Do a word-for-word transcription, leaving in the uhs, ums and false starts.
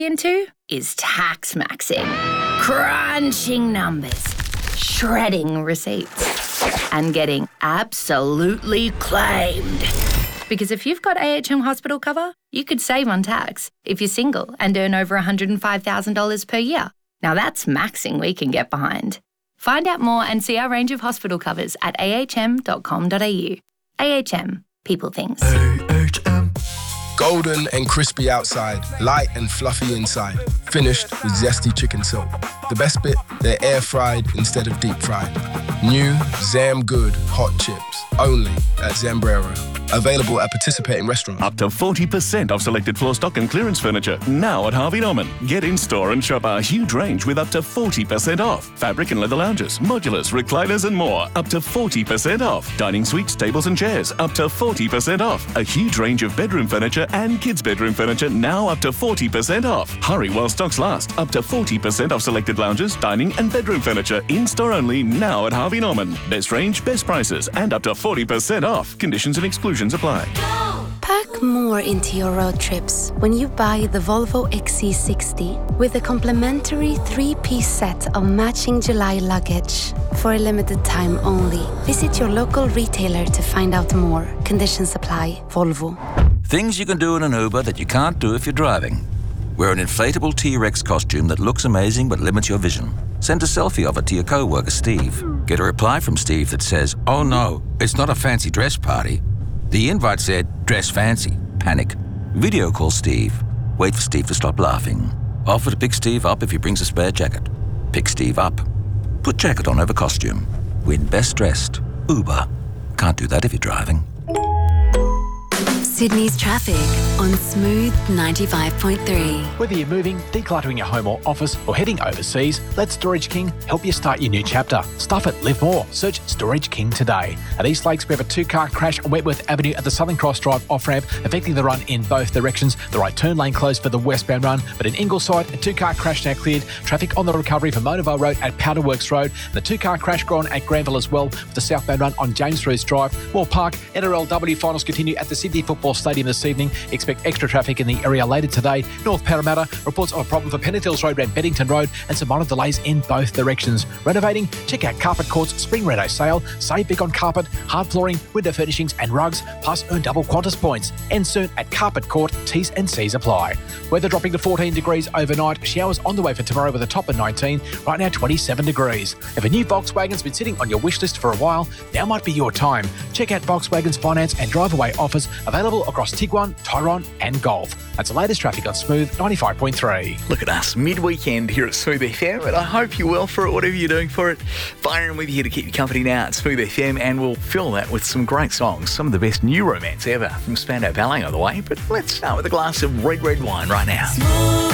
into is tax maxing. Crunching numbers, shredding receipts, and getting absolutely claimed. Because if you've got A H M hospital cover, you could save on tax if you're single and earn over one hundred five thousand dollars per year. Now that's maxing we can get behind. Find out more and see our range of hospital covers at a h m dot com dot a u. A H M, people things. A H M. Golden and crispy outside, light and fluffy inside. Finished with zesty chicken silk. The best bit, they're air fried instead of deep fried. New Zam Good hot chips, only at Zambrero. Available at participating restaurants. Up to forty percent off selected floor stock and clearance furniture, now at Harvey Norman. Get in-store and shop our huge range with up to forty percent off. Fabric and leather lounges, modulars, recliners and more, up to forty percent off. Dining suites, tables and chairs, up to forty percent off. A huge range of bedroom furniture and kids' bedroom furniture, now up to forty percent off. Hurry while stocks last. Up to forty percent off selected lounges, dining and bedroom furniture, in-store only, now at Harvey Norman. Best range, best prices, and up to forty percent off. Conditions and exclusions apply. Pack more into your road trips when you buy the Volvo X C sixty with a complimentary three-piece set of matching July luggage. For a limited time only. Visit your local retailer to find out more. Conditions apply. Volvo. Things you can do in an Uber that you can't do if you're driving. Wear an inflatable T-Rex costume that looks amazing but limits your vision. Send a selfie of it to your co-worker Steve. Get a reply from Steve that says, "Oh no, it's not a fancy dress party." The invite said, "Dress fancy." Panic. Video call Steve. Wait for Steve to stop laughing. Offer to pick Steve up if he brings a spare jacket. Pick Steve up. Put jacket on over costume. Win best dressed. Uber. Can't do that if you're driving. Sydney's traffic on Smooth ninety-five point three. Whether you're moving, decluttering your home or office, or heading overseas, let Storage King help you start your new chapter. Stuff it, live more. Search Storage King today. At East Lakes, we have a two-car crash on Wentworth Avenue at the Southern Cross Drive off-ramp, affecting the run in both directions. The right turn lane closed for the westbound run, but in Ingleside, a two-car crash now cleared. Traffic on the recovery for Motorvale Road at Powderworks Road. And the two-car crash gone at Granville as well, with the southbound run on James Roos Drive. Moore Park, N R L W finals continue at the Sydney Football Stadium this evening. Expect extra traffic in the area later today. North Parramatta, reports of a problem for Pennant Hills Road and Beddington Road, and some minor delays in both directions. Renovating? Check out Carpet Court's Spring Reno sale. Save big on carpet, hard flooring, window furnishings and rugs, plus earn double Qantas points. End soon at Carpet Court. T's and C's apply. Weather dropping to fourteen degrees overnight. Showers on the way for tomorrow with a top of nineteen. Right now twenty-seven degrees. If a new Volkswagen's been sitting on your wish list for a while, now might be your time. Check out Volkswagen's finance and drive away offers available across Tiguan, Tyrone and Golf. That's the latest traffic on Smooth ninety-five point three. Look at us, mid-weekend here at Smooth F M, and I hope you're well for it, whatever you're doing for it. Byron with you here to keep you company now at Smooth F M, and we'll fill that with some great songs, some of the best new romance ever from Spandau Ballet on the way. But let's start with a glass of red, red wine right now.